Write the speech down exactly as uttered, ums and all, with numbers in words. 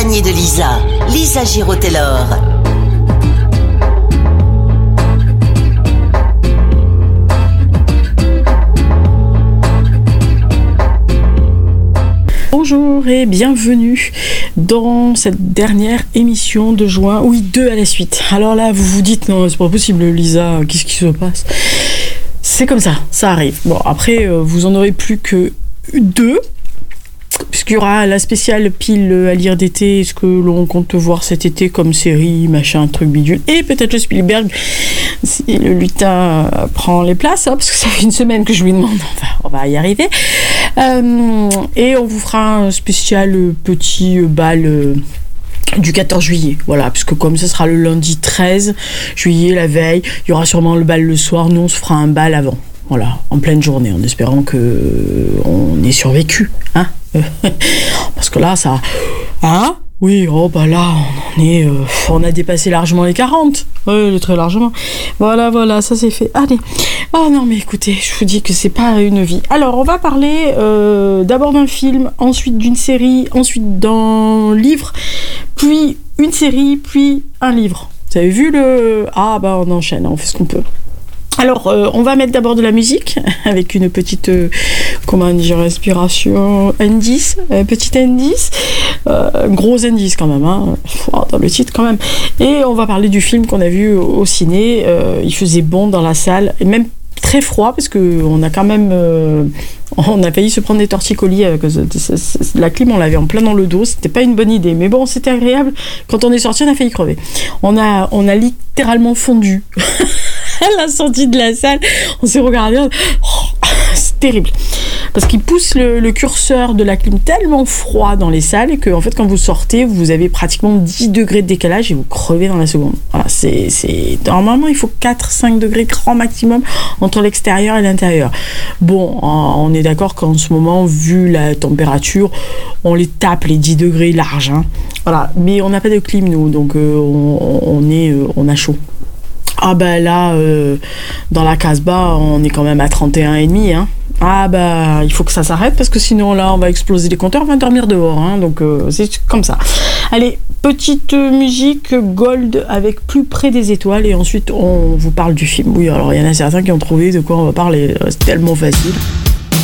compagnie de Lisa, Lisa Giraud-Taylor. Bonjour et bienvenue dans cette dernière émission de juin. Oui, deux à la suite. Alors là, vous vous dites, non, c'est pas possible, Lisa, qu'est-ce qui se passe ? C'est comme ça, ça arrive. Bon, après, vous en aurez plus que deux, puisqu'il y aura la spéciale pile à lire d'été, ce que l'on compte voir cet été comme série, machin, truc bidule, et peut-être le Spielberg, si le lutin prend les places, hein, parce que ça fait une semaine que je lui demande, enfin, on va y arriver. Euh, et on vous fera un spécial petit bal euh, du quatorze juillet, voilà, puisque comme ça sera le lundi treize juillet, la veille, il y aura sûrement le bal le soir, nous on se fera un bal avant, voilà, en pleine journée, en espérant que euh, on ait survécu, hein. Parce que là, ça... Hein ? Oui, oh bah là, on en est... Euh, on a dépassé largement les quarante. Oui, très largement. Voilà, voilà, ça c'est fait. Allez. Oh non, mais écoutez, je vous dis que c'est pas une vie. Alors, on va parler euh, d'abord d'un film, ensuite d'une série, ensuite d'un livre, puis une série, puis un livre. Vous avez vu le... Ah bah on enchaîne, on fait ce qu'on peut. Alors, euh, on va mettre d'abord de la musique, avec une petite, euh, comment dire, respiration indice, euh, petit indice, euh, gros indice quand même, hein, dans le titre quand même. Et on va parler du film qu'on a vu au, au ciné, euh, il faisait bon dans la salle, et même très froid, parce qu'on a quand même... Euh, on a failli se prendre des torticolis avec la clim, on l'avait en plein dans le dos, c'était pas une bonne idée, mais bon, c'était agréable. Quand on est sorti, on a failli crever. On a, on a littéralement fondu. À la sortie de la salle, on s'est regardé, oh, c'est terrible. Parce qu'il pousse le, le curseur de la clim tellement froid dans les salles que, en fait, quand vous sortez, vous avez pratiquement dix degrés de décalage et vous crevez dans la seconde. Voilà, c'est, c'est... Normalement, il faut quatre à cinq degrés grand maximum entre l'extérieur et l'intérieur. Bon, on est d'accord qu'en ce moment, vu la température, on les tape les dix degrés larges. Hein. Voilà, mais on n'a pas de clim, nous, donc euh, on, on, est, euh, on a chaud. Ah bah là, euh, dans la Casbah, on est quand même à trente et un virgule cinq. Hein. Ah bah, il faut que ça s'arrête parce que sinon là, on va exploser les compteurs, on va dormir dehors. Hein, donc euh, c'est comme ça. Allez, petite musique gold avec Plus près des étoiles et ensuite on vous parle du film. Oui, alors il y en a certains qui ont trouvé de quoi on va parler. C'est tellement facile.